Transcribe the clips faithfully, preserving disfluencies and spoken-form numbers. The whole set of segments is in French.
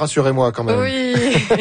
rassurez-moi quand même. Oui.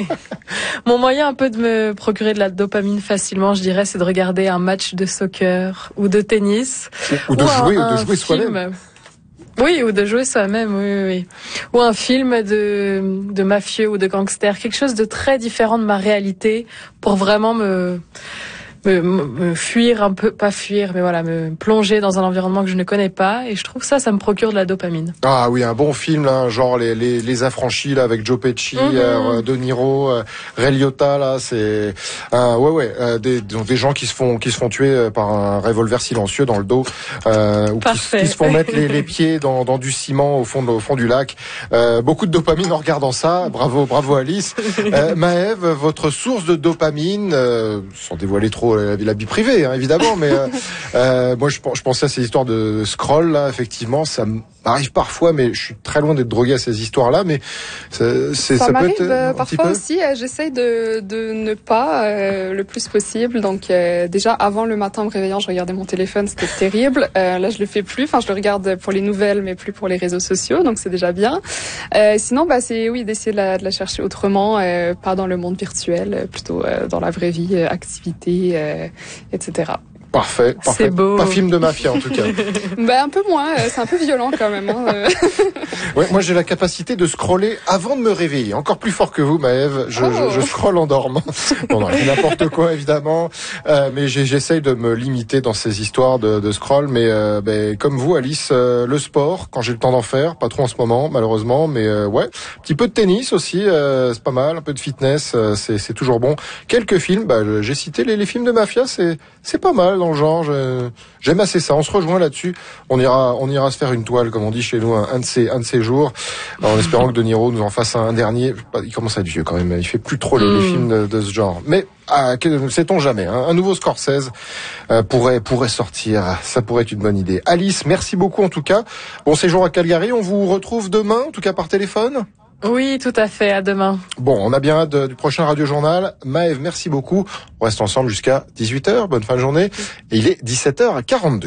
Mon moyen un peu de me procurer de la dopamine facilement, je dirais, c'est de regarder un match de soccer ou de tennis. Ou, ou de ou jouer, un, ou de jouer soi-même. Oui, ou de jouer soi-même, oui, oui, oui. Ou un film de, de mafieux ou de gangster, quelque chose de très différent de ma réalité pour vraiment me... Me, me fuir un peu, pas fuir, mais voilà, me plonger dans un environnement que je ne connais pas, et je trouve ça, ça me procure de la dopamine. Ah oui, un bon film, là, genre les les, les affranchis là avec Joe Pesci, mm-hmm. euh, De Niro, euh, Ray Liotta là, c'est euh, ouais ouais, euh, des des gens qui se font qui se font tuer par un revolver silencieux dans le dos, euh, ou qui, qui se font mettre les, les pieds dans dans du ciment au fond de, au fond du lac. Euh, beaucoup de dopamine en regardant ça. Bravo bravo Alice. Euh, Maëve, votre source de dopamine, euh, sans dévoiler trop la, la vie privée, hein, évidemment, mais euh, euh, moi je, je pensais à ces histoires de scroll là, effectivement, ça m'arrive parfois, mais je suis très loin d'être drogué à ces histoires-là, mais c'est, c'est, ça, ça m'arrive peut être euh, un parfois petit peu... aussi. Euh, j'essaye de, de ne pas euh, le plus possible. Donc euh, déjà avant le matin, en me réveillant, je regardais mon téléphone, c'était terrible. Euh, là, je le fais plus. Enfin, je le regarde pour les nouvelles, mais plus pour les réseaux sociaux, donc c'est déjà bien. Euh, sinon, bah c'est oui d'essayer de la, de la chercher autrement, euh, pas dans le monde virtuel, plutôt euh, dans la vraie vie, euh, activité, euh, et cetera. Parfait, parfait. C'est beau. Pas film de mafia en tout cas. Ben un peu moins, c'est un peu violent quand même. Hein. Ouais, moi j'ai la capacité de scroller avant de me réveiller, encore plus fort que vous, Maëve. Je, oh. je, je scrolle en dormant. Bon, non, n'importe quoi évidemment, euh, mais j'ai, j'essaye de me limiter dans ces histoires de, de scroll. Mais euh, ben, comme vous, Alice, euh, le sport quand j'ai le temps d'en faire, pas trop en ce moment malheureusement, mais euh, ouais, un petit peu de tennis aussi, euh, c'est pas mal, un peu de fitness, euh, c'est, c'est toujours bon. Quelques films, bah, j'ai cité les, les films de mafia, c'est, c'est pas mal. Dans le genre, je, j'aime assez ça. On se rejoint là-dessus. On ira, on ira se faire une toile, comme on dit chez nous, un, un de ces, un de ces jours, en espérant que De Niro nous en fasse un, un dernier. Il commence à être vieux quand même. Il fait plus trop les, les films de, de ce genre. Mais ah, que, sait-on jamais. Hein, un nouveau Scorsese euh, pourrait, pourrait sortir. Ça pourrait être une bonne idée. Alice, merci beaucoup en tout cas. Bon séjour à Calgary. On vous retrouve demain, en tout cas par téléphone. Oui, tout à fait. À demain. Bon, on a bien hâte du prochain Radio Journal. Maëve, merci beaucoup. On reste ensemble jusqu'à dix-huit heures. Bonne fin de journée. Et il est dix-sept heures quarante-deux.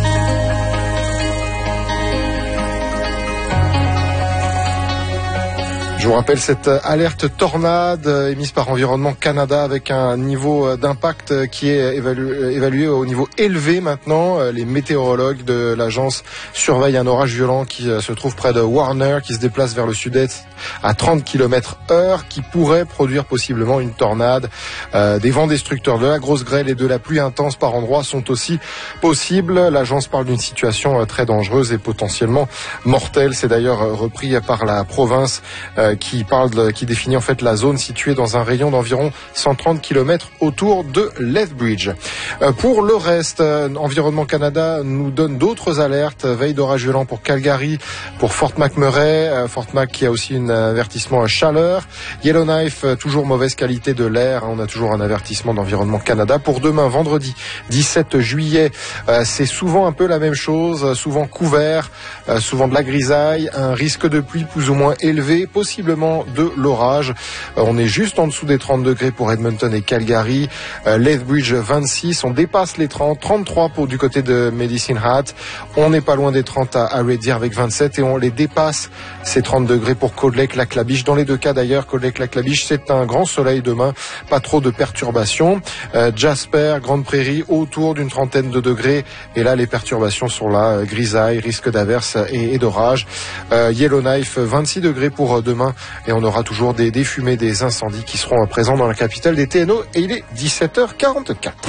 Je vous rappelle cette alerte tornade émise par Environnement Canada avec un niveau d'impact qui est évalué, évalué au niveau élevé maintenant. Les météorologues de l'agence surveillent un orage violent qui se trouve près de Warner, qui se déplace vers le sud-est à trente kilomètres heure, qui pourrait produire possiblement une tornade. Euh, des vents destructeurs, de la grosse grêle et de la pluie intense par endroits sont aussi possibles. L'agence parle d'une situation très dangereuse et potentiellement mortelle. C'est d'ailleurs repris par la province euh, qui parle de, qui définit en fait la zone située dans un rayon d'environ cent trente kilomètres autour de Lethbridge. Euh, pour le reste, euh, Environnement Canada nous donne d'autres alertes. Veille d'orage violent pour Calgary, pour Fort McMurray, euh, Fort Mac qui a aussi un avertissement à chaleur. Yellowknife, euh, toujours mauvaise qualité de l'air. On a toujours un avertissement d'Environnement Canada. Pour demain, vendredi dix-sept juillet, euh, c'est souvent un peu la même chose, souvent couvert, euh, souvent de la grisaille, un risque de pluie plus ou moins élevé, possiblement de l'orage. Euh, on est juste en dessous des trente degrés pour Edmonton et Calgary. Euh, Lethbridge vingt-six, on dépasse les trente, trente-trois pour du côté de Medicine Hat. On n'est pas loin des trente à, à Red Deer avec vingt-sept et on les dépasse ces trente degrés pour Cold Lake, Lac La Biche. Dans les deux cas d'ailleurs, Cold Lake, Lac La Biche, c'est un grand soleil demain, pas trop de perturbations. Euh, Jasper, Grande Prairie, autour d'une trentaine de degrés. Et là, les perturbations sont là, euh, grisaille, risque d'averse et, et d'orage. Euh, Yellowknife, vingt-six degrés pour demain. Et on aura toujours des, des fumées, des incendies qui seront présents dans la capitale des T N O. Et il est dix-sept heures quarante-quatre.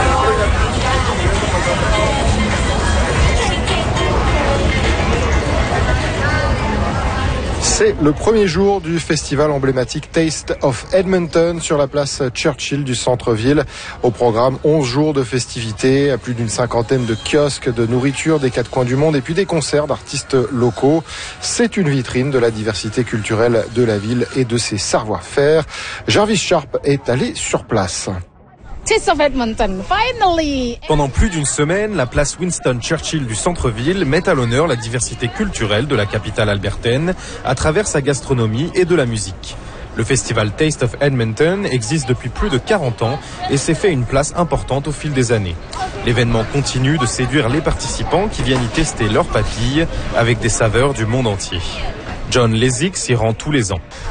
C'est le premier jour du festival emblématique Taste of Edmonton sur la place Churchill du centre-ville. Au programme, onze jours de festivités, à plus d'une cinquantaine de kiosques de nourriture des quatre coins du monde et puis des concerts d'artistes locaux. C'est une vitrine de la diversité culturelle de la ville et de ses savoir-faire. Jarvis Sharp est allé sur place. Taste of Edmonton, finally! Pendant plus d'une semaine, la place Winston Churchill du centre-ville met à l'honneur la diversité culturelle de la capitale albertaine à travers sa gastronomie et de la musique. Le festival Taste of Edmonton existe depuis plus de quarante ans et s'est fait une place importante au fil des années. L'événement continue de séduire les participants qui viennent y tester leurs papilles avec des saveurs du monde entier. John Lezik s'y rend tous les ans.